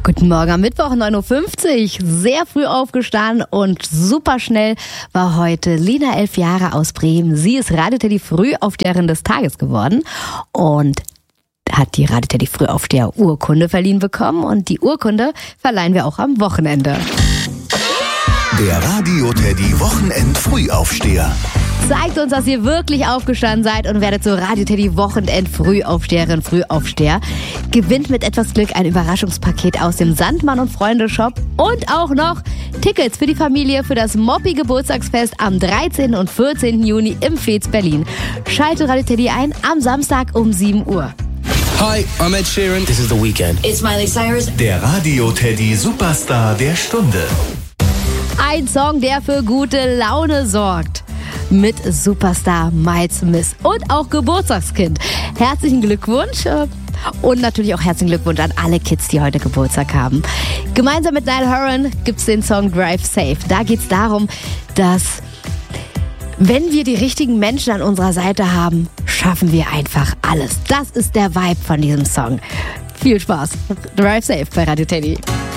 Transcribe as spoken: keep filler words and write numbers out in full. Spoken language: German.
Guten Morgen am Mittwoch, neun Uhr fünfzig. Sehr früh aufgestanden und super schnell war heute Lina, elf Jahre, aus Bremen. Sie ist Radio-Teddy Frühaufsteherin des Tages geworden und hat die Radio-Teddy Frühaufsteher-Urkunde verliehen bekommen. Und die Urkunde verleihen wir auch am Wochenende. Der Radio-Teddy Wochenend-Frühaufsteher. Zeigt uns, dass ihr wirklich aufgestanden seid und werdet zur Radio-Teddy Wochenend-Frühaufsteherin, Frühaufsteher. Gewinnt mit etwas Glück ein Überraschungspaket aus dem Sandmann und Freunde Shop und auch noch Tickets für die Familie für das Moppi Geburtstagsfest am dreizehnten und vierzehnten Juni im Fez Berlin. Schaltet Radio-Teddy ein am Samstag um sieben Uhr. Hi, I'm Ed Sheeran. This is The Weeknd. It's Miley Cyrus. Der Radio-Teddy Superstar der Stunde. Ein Song, der für gute Laune sorgt. Mit Superstar Miles Smith und auch Geburtstagskind. Herzlichen Glückwunsch und natürlich auch herzlichen Glückwunsch an alle Kids, die heute Geburtstag haben. Gemeinsam mit Niall Horan gibt es den Song Drive Safe. Da geht es darum, dass wenn wir die richtigen Menschen an unserer Seite haben, schaffen wir einfach alles. Das ist der Vibe von diesem Song. Viel Spaß. Drive Safe bei Radio-Teddy.